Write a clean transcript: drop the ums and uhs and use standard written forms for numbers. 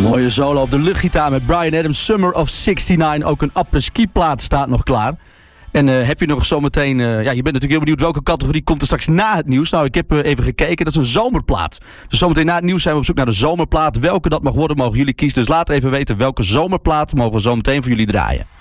Mooie solo op de luchtgitaar met Bryan Adams, Summer of 69. Ook een apres-ski plaat staat nog klaar. En heb je nog zometeen... je bent natuurlijk heel benieuwd welke categorie komt er straks na het nieuws. Nou, ik heb even gekeken. Dat is een zomerplaat. Dus zometeen na het nieuws zijn we op zoek naar de zomerplaat. Welke dat mag worden, mogen jullie kiezen. Dus laat even weten welke zomerplaat mogen we zometeen voor jullie draaien.